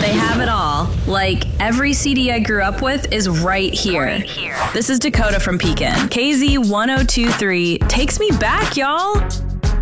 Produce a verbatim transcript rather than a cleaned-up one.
They have it all. Like, every C D I grew up with is right here. Right here. This is Dakota from Pekin. K Z one oh two three takes me back, y'all.